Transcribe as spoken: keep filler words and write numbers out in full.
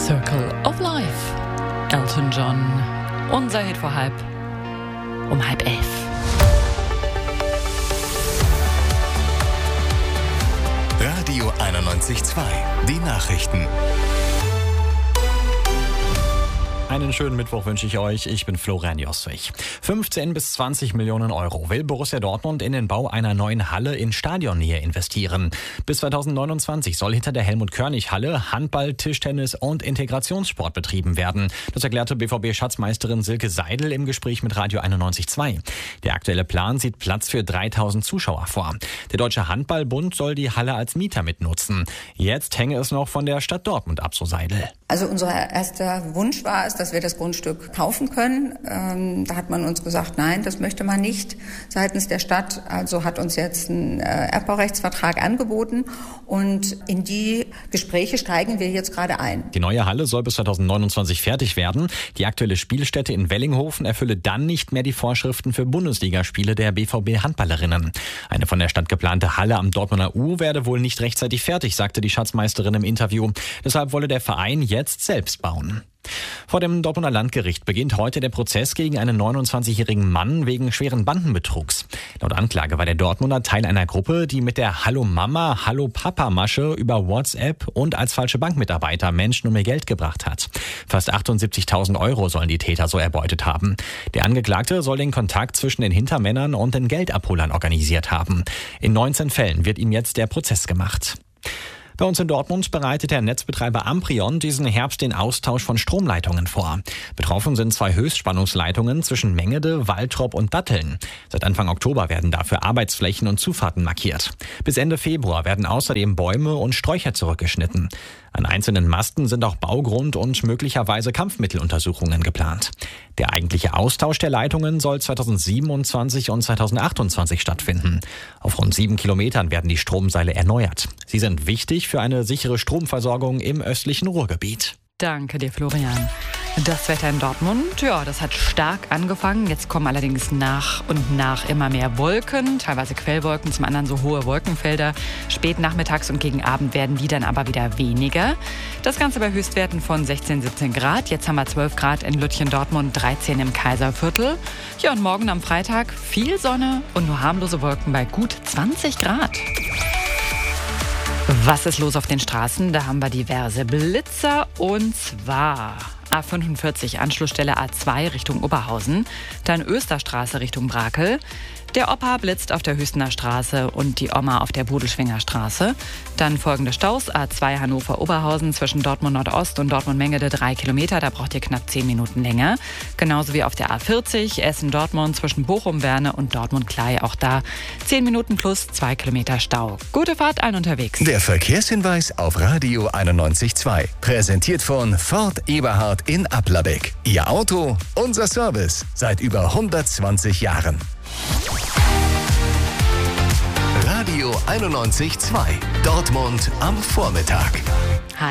Circle of Life. Elton John. Unser Hit vor halb. Um halb elf. Radio einundneunzig Komma zwei. Die Nachrichten. Einen schönen Mittwoch wünsche ich euch. Ich bin Florian Joswig. fünfzehn bis zwanzig Millionen Euro will Borussia Dortmund in den Bau einer neuen Halle in Stadionnähe investieren. Bis zweitausendneunundzwanzig soll hinter der Helmut-Körnig-Halle Handball, Tischtennis und Integrationssport betrieben werden. Das erklärte B V B-Schatzmeisterin Silke Seidel im Gespräch mit Radio einundneunzig Komma zwei. Der aktuelle Plan sieht Platz für dreitausend Zuschauer vor. Der Deutsche Handballbund soll die Halle als Mieter mitnutzen. Jetzt hänge es noch von der Stadt Dortmund ab, so Seidel. Also unser erster Wunsch war es, dass wir das Grundstück kaufen können. Ähm, da hat man uns gesagt, nein, das möchte man nicht seitens der Stadt. Also hat uns jetzt ein äh, Erbbaurechtsvertrag angeboten und in die Gespräche steigen wir jetzt gerade ein. Die neue Halle soll bis zweitausendneunundzwanzig fertig werden. Die aktuelle Spielstätte in Wellinghofen erfülle dann nicht mehr die Vorschriften für Bundesligaspiele der B V B-Handballerinnen. Eine von der Stadt geplante Halle am Dortmunder U werde wohl nicht rechtzeitig fertig, sagte die Schatzmeisterin im Interview. Deshalb wolle der Verein jetzt selbst bauen. Vor dem Dortmunder Landgericht beginnt heute der Prozess gegen einen neunundzwanzigjährigen Mann wegen schweren Bandenbetrugs. Laut Anklage war der Dortmunder Teil einer Gruppe, die mit der Hallo Mama, Hallo Papa Masche über WhatsApp und als falsche Bankmitarbeiter Menschen um ihr Geld gebracht hat. Fast achtundsiebzigtausend Euro sollen die Täter so erbeutet haben. Der Angeklagte soll den Kontakt zwischen den Hintermännern und den Geldabholern organisiert haben. In neunzehn Fällen wird ihm jetzt der Prozess gemacht. Bei uns in Dortmund bereitet der Netzbetreiber Amprion diesen Herbst den Austausch von Stromleitungen vor. Betroffen sind zwei Höchstspannungsleitungen zwischen Mengede, Waltrop und Datteln. Seit Anfang Oktober werden dafür Arbeitsflächen und Zufahrten markiert. Bis Ende Februar werden außerdem Bäume und Sträucher zurückgeschnitten. An einzelnen Masten sind auch Baugrund- und möglicherweise Kampfmitteluntersuchungen geplant. Der eigentliche Austausch der Leitungen soll zweitausendsiebenundzwanzig und zweitausendachtundzwanzig stattfinden. Auf rund sieben Kilometern werden die Stromseile erneuert. Sie sind wichtig für eine sichere Stromversorgung im östlichen Ruhrgebiet. Danke dir, Florian. Das Wetter in Dortmund, ja, das hat stark angefangen. Jetzt kommen allerdings nach und nach immer mehr Wolken, teilweise Quellwolken, zum anderen so hohe Wolkenfelder. Spät nachmittags und gegen Abend werden die dann aber wieder weniger. Das Ganze bei Höchstwerten von sechzehn, siebzehn Grad. Jetzt haben wir zwölf Grad in Lütchen, Dortmund, dreizehn im Kaiserviertel. Ja, und morgen am Freitag viel Sonne und nur harmlose Wolken bei gut zwanzig Grad. Was ist los auf den Straßen? Da haben wir diverse Blitzer und zwar A fünfundvierzig, Anschlussstelle A zwei Richtung Oberhausen, dann Österstraße Richtung Brakel. Der Opa blitzt auf der Hüstener Straße und die Oma auf der Budelschwinger Straße. Dann folgende Staus, A zwei Hannover-Oberhausen zwischen Dortmund Nordost und Dortmund-Mengede drei Kilometer, da braucht ihr knapp zehn Minuten länger. Genauso wie auf der A vierzig, Essen-Dortmund zwischen Bochum-Werne und Dortmund-Klei, auch da zehn Minuten plus zwei Kilometer Stau. Gute Fahrt allen unterwegs. Der Verkehrshinweis auf Radio einundneunzig Komma zwei. Präsentiert von Ford Eberhard in Applerbeck. Ihr Auto, unser Service. Seit über hundertzwanzig Jahren. Radio einundneunzig Komma zwei. Dortmund am Vormittag.